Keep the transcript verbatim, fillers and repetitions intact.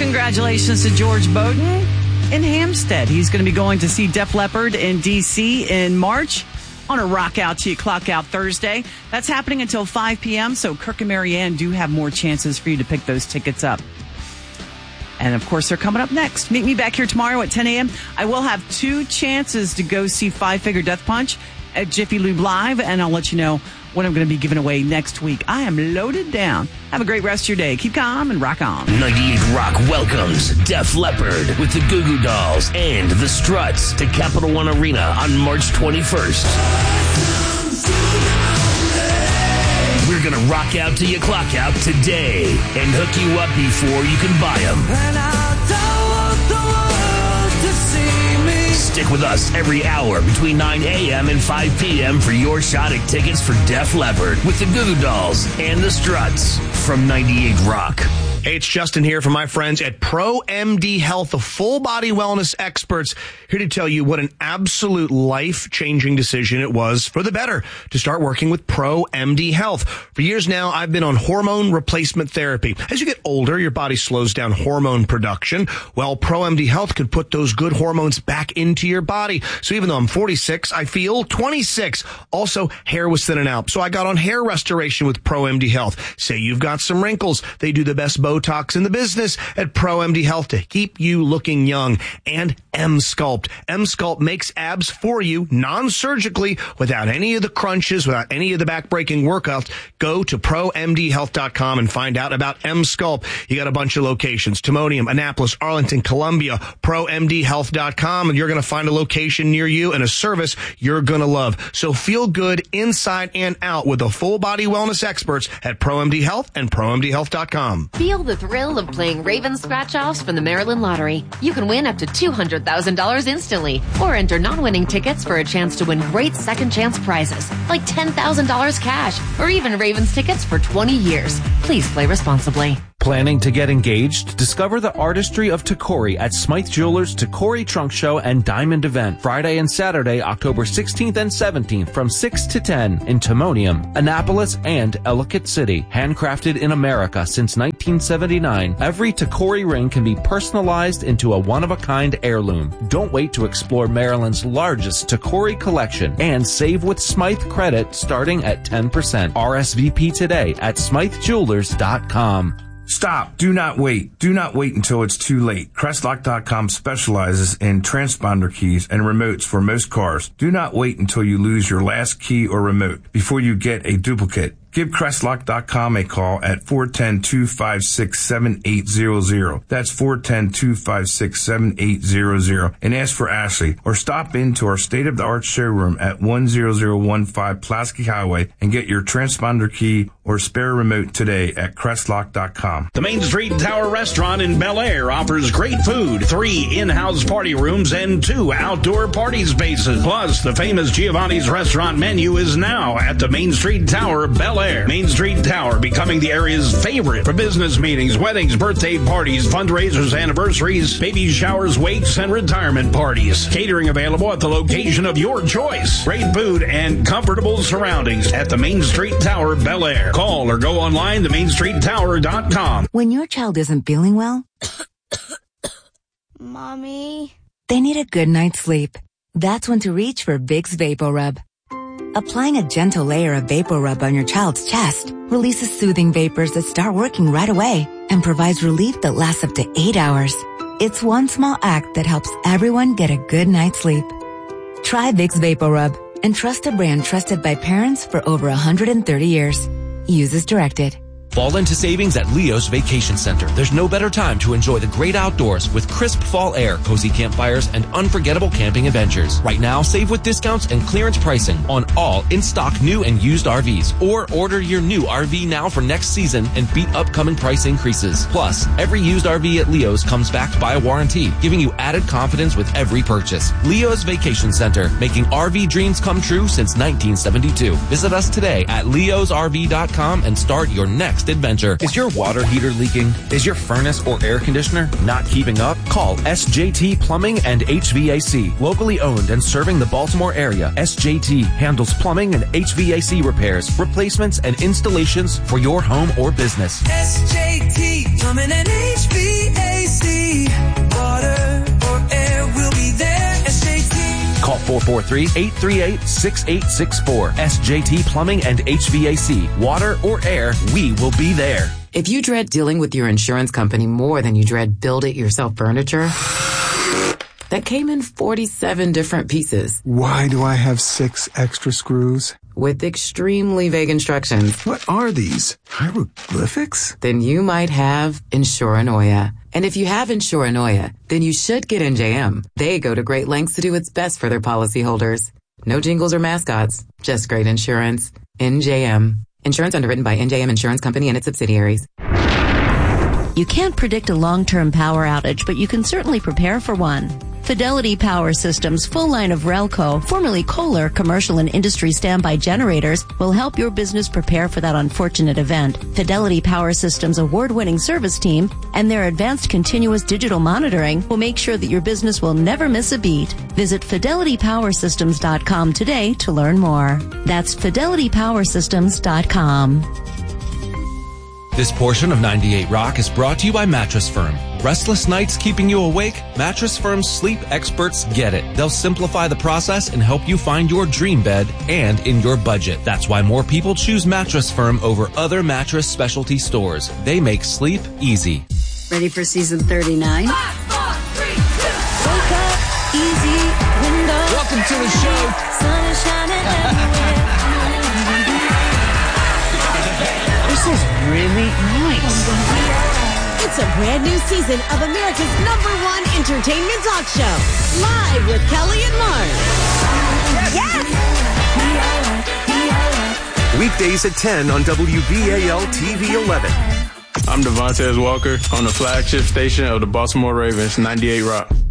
Congratulations to George Bowden in Hampstead. He's going to be going to see Def Leppard in D C in March on a Rock Out to You Clock Out Thursday. That's happening until five p.m., so Kirk and Marianne do have more chances for you to pick those tickets up. And, of course, they're coming up next. Meet me back here tomorrow at ten a.m. I will have two chances to go see Five Finger Death Punch at Jiffy Lube Live, and I'll let you know what I'm going to be giving away next week. I am loaded down. Have a great rest of your day. Keep calm and rock on. ninety-eight Rock welcomes Def Leppard with the Goo Goo Dolls and the Struts to Capital One Arena on March twenty-first. We're going to rock out till you clock out today and hook you up before you can buy them. And I don't want the world to see me. Stick with us every hour between nine a.m. and five p.m. for your shot at tickets for Def Leppard with the Goo Goo Dolls and the Struts from ninety-eight Rock. Hey, it's Justin here from my friends at Pro M D Health, the full body wellness experts, here to tell you what an absolute life-changing decision it was for the better to start working with Pro M D Health. For years now, I've been on hormone replacement therapy. As you get older, your body slows down hormone production. Well, Pro M D Health could put those good hormones back into your body. So even though I'm forty-six, I feel twenty-six. Also, hair was thinning out, so I got on hair restoration with Pro M D Health. Say you've got some wrinkles, they do the best Botox in the business at Pro M D Health to keep you looking young. And M-Sculpt. M-Sculpt makes abs for you non-surgically without any of the crunches, without any of the back-breaking workouts. Go to pro m d health dot com and find out about M-Sculpt. You got a bunch of locations: Timonium, Annapolis, Arlington, Columbia. pro m d health dot com, and you're going to find a location near you and a service you're going to love. So feel good inside and out with the full-body wellness experts at Pro M D Health and pro m d health dot com. Feel the thrill of playing Raven scratch-offs from the Maryland Lottery. You can win up to two hundred thousand dollars instantly, or enter non-winning tickets for a chance to win great second-chance prizes, like ten thousand dollars cash, or even Ravens tickets for twenty years. Please play responsibly. Planning to get engaged? Discover the artistry of Tacori at Smythe Jewelers' Tacori Trunk Show and Diamond Event, Friday and Saturday, October sixteenth and seventeenth from six to ten in Timonium, Annapolis, and Ellicott City. Handcrafted in America since nineteen seventy-nine, every Tacori ring can be personalized into a one-of-a-kind heirloom. Don't wait to explore Maryland's largest Tacori collection and save with Smythe credit starting at ten percent. R S V P today at smythe jewelers dot com. Stop. Do not wait. Do not wait until it's too late. Crestlock dot com specializes in transponder keys and remotes for most cars. Do not wait until you lose your last key or remote before you get a duplicate. Give Crestlock dot com a call at four one zero, two five six, seven eight zero zero. That's four one zero, two five six, seven eight zero zero. And ask for Ashley. Or stop into our state-of-the-art showroom at one zero zero one five Pulaski Highway and get your transponder key or spare remote today at Crestlock dot com. The Main Street Tower Restaurant in Bel Air offers great food, three in-house party rooms, and two outdoor party spaces. Plus, the famous Giovanni's restaurant menu is now at the Main Street Tower, Bel Air. Main Street Tower becoming the area's favorite for business meetings, weddings, birthday parties, fundraisers, anniversaries, baby showers, wakes, and retirement parties. Catering available at the location of your choice. Great food and comfortable surroundings at the Main Street Tower, Bel Air. Call or go online to main street tower dot com. When your child isn't feeling well, Mommy, they need a good night's sleep. That's when to reach for Vicks VapoRub. Applying a gentle layer of VapoRub on your child's chest releases soothing vapors that start working right away and provides relief that lasts up to eight hours. It's one small act that helps everyone get a good night's sleep. Try Vicks VapoRub and trust a brand trusted by parents for over one hundred thirty years. Use as directed. Fall into savings at Leo's Vacation Center. There's no better time to enjoy the great outdoors with crisp fall air, cozy campfires, and unforgettable camping adventures. Right now, save with discounts and clearance pricing on all in-stock new and used R Vs. Or order your new R V now for next season and beat upcoming price increases. Plus, every used R V at Leo's comes backed by a warranty, giving you added confidence with every purchase. Leo's Vacation Center, making R V dreams come true since nineteen seventy-two. Visit us today at leos r v dot com and start your next adventure. Is your water heater leaking? Is your furnace or air conditioner not keeping up? Call S J T Plumbing and H V A C. Locally owned and serving the Baltimore area, S J T handles plumbing and H V A C repairs, replacements, and installations for your home or business. S J T Plumbing and H V A C. four four three, eight three eight, six eight six four. S J T Plumbing and H V A C. Water or air, we will be there. If you dread dealing with your insurance company more than you dread build-it-yourself furniture that came in forty-seven different pieces. Why do I have six extra screws? With extremely vague instructions. What are these? Hieroglyphics? Then you might have Insuranoia. And if you have Insuranoia, then you should get N J M. They go to great lengths to do what's best for their policyholders. No jingles or mascots, just great insurance. N J M. Insurance underwritten by N J M Insurance Company and its subsidiaries. You can't predict a long-term power outage, but you can certainly prepare for one. Fidelity Power Systems' full line of Relco, formerly Kohler commercial and industry standby generators, will help your business prepare for that unfortunate event. Fidelity Power Systems' award-winning service team and their advanced continuous digital monitoring will make sure that your business will never miss a beat. Visit fidelity power systems dot com today to learn more. That's fidelity power systems dot com. This portion of ninety-eight Rock is brought to you by Mattress Firm. Restless nights keeping you awake? Mattress Firm's sleep experts get it. They'll simplify the process and help you find your dream bed and in your budget. That's why more people choose Mattress Firm over other mattress specialty stores. They make sleep easy. Ready for season thirty-nine? Five, four, three, two. Wake up, easy window. Welcome to the show. Sun is shining everywhere. This is really nice. It's a brand new season of America's number one entertainment talk show. Live with Kelly and Mark. Yes! Weekdays at ten on W B A L T V eleven. I'm Devontae Walker on the flagship station of the Baltimore Ravens, ninety-eight Rock.